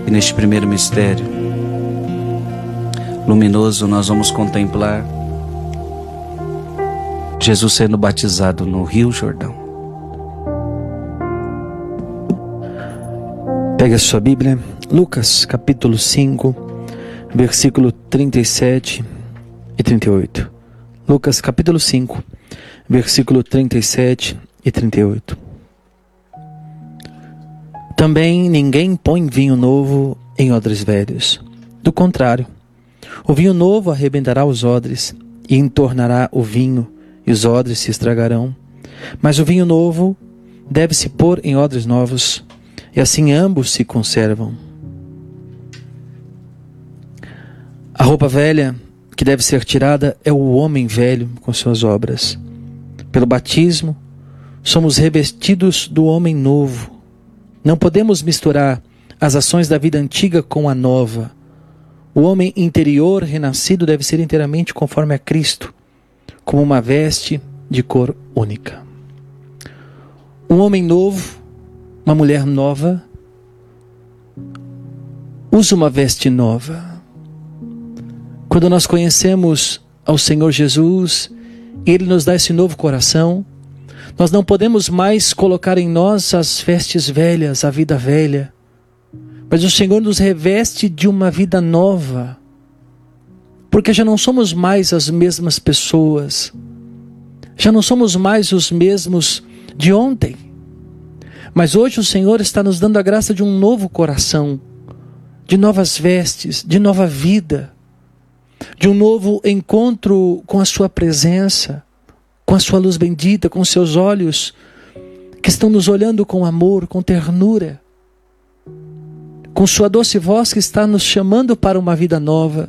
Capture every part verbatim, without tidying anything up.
E neste primeiro mistério luminoso nós vamos contemplar Jesus sendo batizado no Rio Jordão. Pega a sua Bíblia, Lucas capítulo cinco, versículo trinta e sete e trinta e oito. Lucas capítulo cinco, versículo trinta e sete e trinta e oito. Também ninguém põe vinho novo em odres velhos. Do contrário, o vinho novo arrebentará os odres e entornará o vinho, e os odres se estragarão. Mas o vinho novo deve-se pôr em odres novos, e assim ambos se conservam. A roupa velha que deve ser tirada é o homem velho com suas obras. Pelo batismo, somos revestidos do homem novo. Não podemos misturar as ações da vida antiga com a nova. O homem interior renascido deve ser inteiramente conforme a Cristo, como uma veste de cor única. Um homem novo, uma mulher nova, usa uma veste nova. Quando nós conhecemos ao Senhor Jesus, Ele nos dá esse novo coração, nós não podemos mais colocar em nós as vestes velhas, a vida velha, mas o Senhor nos reveste de uma vida nova, porque já não somos mais as mesmas pessoas, já não somos mais os mesmos de ontem, mas hoje o Senhor está nos dando a graça de um novo coração, de novas vestes, de nova vida, de um novo encontro com a sua presença, com a sua luz bendita, com seus olhos que estão nos olhando com amor, com ternura, com sua doce voz que está nos chamando para uma vida nova.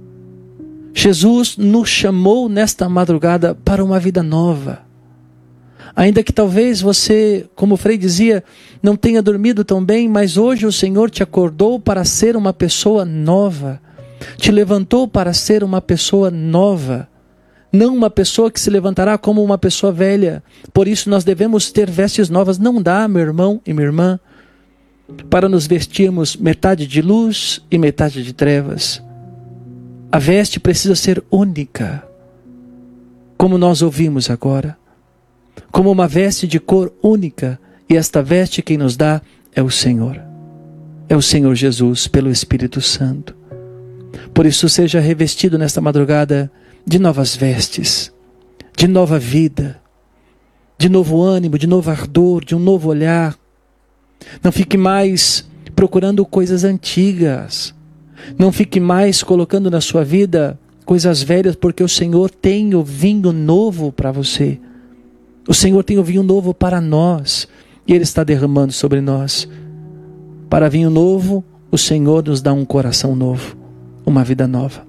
Jesus nos chamou nesta madrugada para uma vida nova. Ainda que talvez você, como o Frei dizia, não tenha dormido tão bem, mas hoje o Senhor te acordou para ser uma pessoa nova, te levantou para ser uma pessoa nova, não uma pessoa que se levantará como uma pessoa velha. Por isso nós devemos ter vestes novas. Não dá, meu irmão e minha irmã, para nos vestirmos metade de luz e metade de trevas. A veste precisa ser única, como nós ouvimos agora, como uma veste de cor única, e esta veste quem nos dá é o Senhor, é o Senhor Jesus pelo Espírito Santo. Por isso seja revestido nesta madrugada de novas vestes, de nova vida, de novo ânimo, de novo ardor, de um novo olhar. Não fique mais procurando coisas antigas, não fique mais colocando na sua vida coisas velhas, porque o Senhor tem o vinho novo para você. O Senhor tem o vinho novo para nós, e Ele está derramando sobre nós. Para vinho novo, o Senhor nos dá um coração novo, uma vida nova.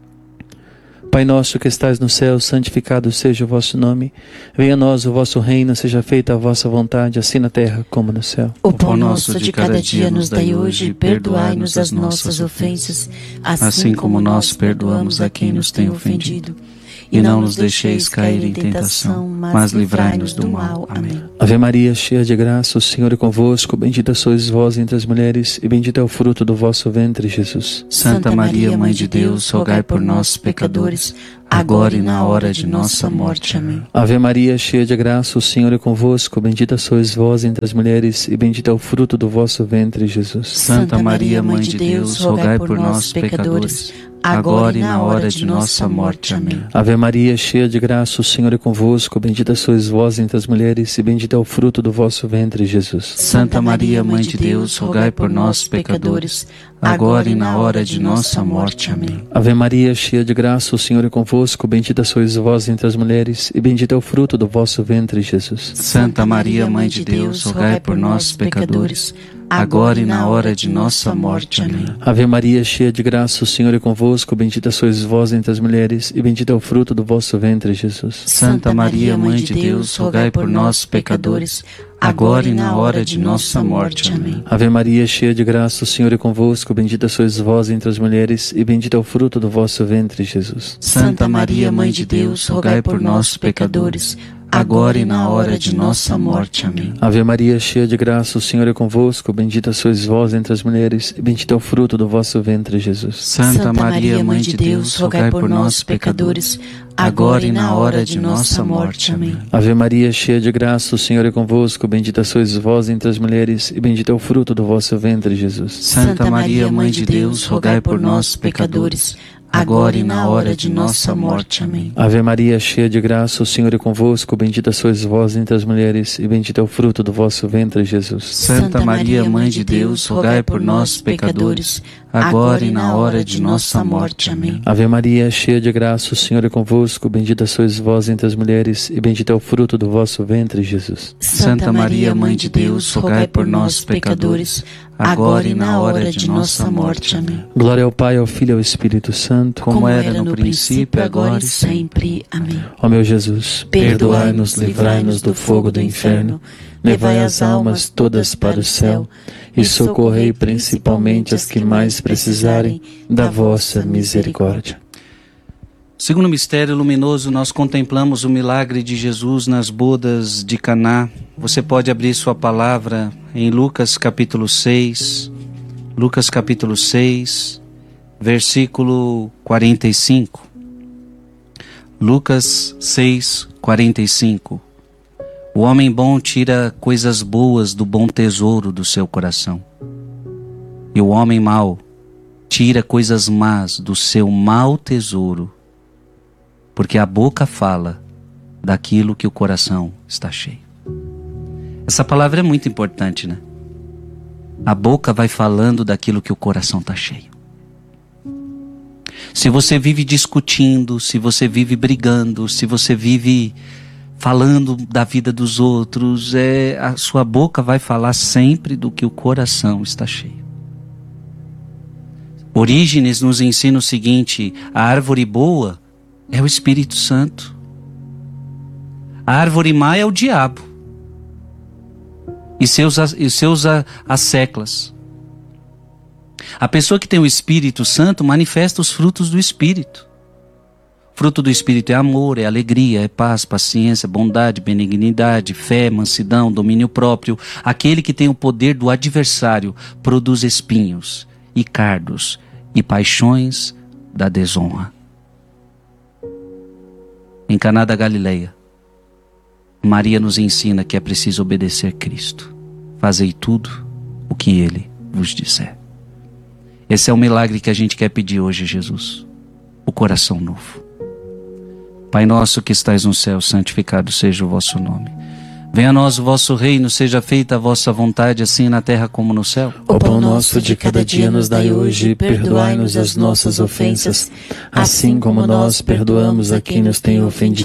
Pai nosso que estais no céu, santificado seja o vosso nome. Venha a nós o vosso reino, seja feita a vossa vontade, assim na terra como no céu. O pão nosso de cada dia nos dai hoje, perdoai-nos as nossas ofensas, assim como nós perdoamos a quem nos tem ofendido. E não nos deixeis cair em tentação, mas livrai-nos do mal. Amém. Ave Maria, cheia de graça, o Senhor é convosco. Bendita sois vós entre as mulheres, e bendito é o fruto do vosso ventre, Jesus. Santa Maria, Mãe de Deus, rogai por nós, pecadores, agora e na hora de nossa morte. Amém. Ave Maria, cheia de graça, o Senhor é convosco. Bendita sois vós entre as mulheres, e bendito é o fruto do vosso ventre, Jesus. Santa Maria, Mãe de Deus, rogai por nós, pecadores, agora e na hora de nossa morte. Amém. Ave Maria, cheia de graça, o Senhor é convosco. Bendita sois vós entre as mulheres, e bendito é o fruto do vosso ventre, Jesus. Santa Maria, Mãe de Deus, rogai por nós, pecadores, agora e na hora de nossa morte. Amém. Ave Maria, cheia de graça, o Senhor é convosco. Bendita sois vós entre as mulheres, e bendito é o fruto do vosso ventre, Jesus. Santa Maria, Mãe de Deus, rogai por nós, pecadores, agora e na hora de nossa morte. Amém. Ave Maria, cheia de graça, o Senhor é convosco. Bendita sois vós entre as mulheres, e bendito é o fruto do vosso ventre, Jesus. Santa Maria, Mãe de Deus, rogai por nós, pecadores, agora e na hora de nossa morte. Amém. Ave Maria, cheia de graça, o Senhor é convosco. Bendita sois vós entre as mulheres, e bendito é o fruto do vosso ventre, Jesus. Santa Maria, Mãe de Deus, rogai por nós, pecadores, agora e na hora de nossa morte. Amém. Ave Maria, cheia de graça, o Senhor é convosco. Bendita sois vós entre as mulheres, e bendito é o fruto do vosso ventre, Jesus. Santa Maria, Mãe de Deus, rogai por nós, pecadores, agora e na hora de nossa morte. Amém. Ave Maria, cheia de graça, o Senhor é convosco. Bendita sois vós entre as mulheres, e bendito é o fruto do vosso ventre, Jesus. Santa Maria, Mãe de Deus, rogai por nós, pecadores, agora e na hora de nossa morte. Amém. Ave Maria, cheia de graça, o Senhor é convosco. Bendita sois vós entre as mulheres, e bendito é o fruto do vosso ventre, Jesus. Santa Maria, Mãe de Deus, rogai por nós, pecadores, agora e na hora de nossa morte. Amém. Ave Maria, cheia de graça, o Senhor é convosco. Bendita sois vós entre as mulheres, e bendito é o fruto do vosso ventre, Jesus. Santa Maria, Mãe de Deus, rogai por nós, pecadores, agora e na hora de nossa morte. Amém. Glória ao Pai, ao Filho e ao Espírito Santo, como era no princípio, agora e sempre. Amém. Ó meu Jesus, perdoai-nos, livrai-nos do fogo do inferno, levai as almas todas para o céu e socorrei principalmente as que mais precisarem da vossa misericórdia. Segundo mistério luminoso, nós contemplamos o milagre de Jesus nas bodas de Caná. Você pode abrir sua palavra em Lucas capítulo seis, Lucas capítulo seis, versículo quarenta e cinco. Lucas seis, quarenta e cinco. O homem bom tira coisas boas do bom tesouro do seu coração, e o homem mau tira coisas más do seu mau tesouro, porque a boca fala daquilo que o coração está cheio. Essa palavra é muito importante, né? A boca vai falando daquilo que o coração está cheio. Se você vive discutindo, se você vive brigando, se você vive falando da vida dos outros, é, a sua boca vai falar sempre do que o coração está cheio. Orígenes nos ensina o seguinte: a árvore boa é o Espírito Santo. A árvore má é o diabo e seus, e seus asseclas. A pessoa que tem o Espírito Santo manifesta os frutos do Espírito. O fruto do Espírito é amor, é alegria, é paz, paciência, bondade, benignidade, fé, mansidão, domínio próprio. Aquele que tem o poder do adversário produz espinhos e cardos e paixões da desonra. Em Caná da Galileia, Maria nos ensina que é preciso obedecer Cristo. Fazei tudo o que Ele vos disser. Esse é o milagre que a gente quer pedir hoje, Jesus. O coração novo. Pai nosso que estais no céu, santificado seja o vosso nome. Venha a nós o vosso reino, seja feita a vossa vontade, assim na terra como no céu. O pão nosso de cada dia nos dai hoje, perdoai-nos as nossas ofensas, assim como nós perdoamos a quem nos tem ofendido.